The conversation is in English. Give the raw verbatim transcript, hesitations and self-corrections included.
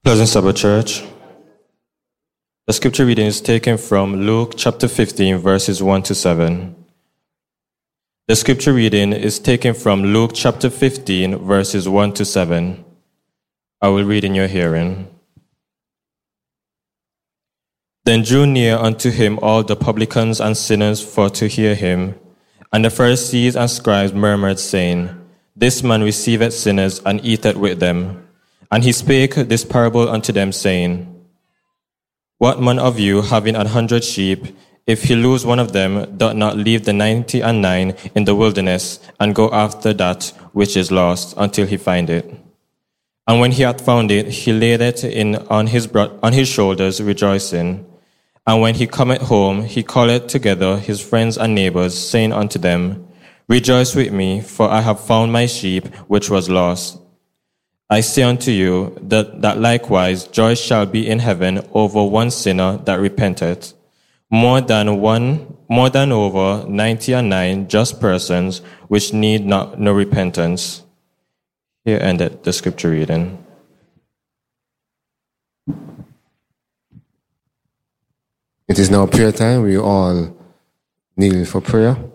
Pleasant Sabbath Church. The scripture reading is taken from Luke chapter fifteen, verses one to seven. The scripture reading is taken from Luke chapter fifteen, verses one to seven. I will read in your hearing. Then drew near unto him all the publicans and sinners for to hear him. And the Pharisees and scribes murmured, saying, This man receiveth sinners and eateth with them. And he spake this parable unto them, saying, What man of you, having an hundred sheep, if he lose one of them, doth not leave the ninety and nine in the wilderness, and go after that which is lost, until he find it? And when he hath found it, he laid it in on his bro- on his shoulders, rejoicing. And when he cometh home, he calleth together his friends and neighbors, saying unto them, Rejoice with me, for I have found my sheep which was lost. I say unto you that, that likewise joy shall be in heaven over one sinner that repenteth, more than one, more than over ninety and nine just persons which need not no repentance. Here ended the scripture reading. It is now prayer time. We all kneel for prayer.